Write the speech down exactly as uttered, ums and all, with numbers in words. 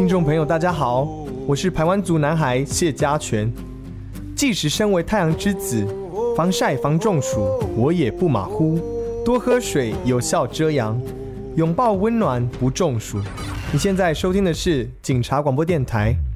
听众朋友大家好，我是排湾族男孩谢家全。即使身为太阳之子，防晒防中暑我也不马虎，多喝水有效遮阳，拥抱温暖不中暑。你现在收听的是警察广播电台